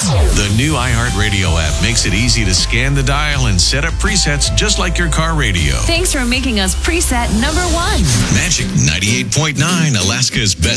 The new iHeartRadio app makes it easy to scan the dial and set up presets just like your car radio. Thanks for making us preset number one. Magic 98.9, Alaska's best